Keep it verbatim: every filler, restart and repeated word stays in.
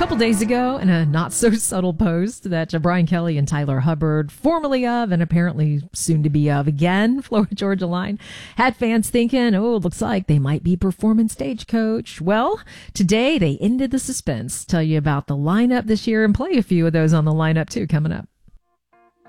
couple days ago, in a not-so-subtle post, that uh, Brian Kelly and Tyler Hubbard, formerly of and apparently soon to be of again, Florida Georgia Line, had fans thinking, oh, looks like they might be performing Stagecoach. Well, today they ended the suspense. Tell you about the lineup this year and play a few of those on the lineup, too, coming up.